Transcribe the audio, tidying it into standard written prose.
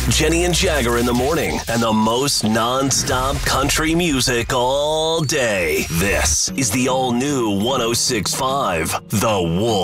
Jenny and Jagger in the morning, and the most non-stop country music all day. This is the all-new 106.5 The Wolf.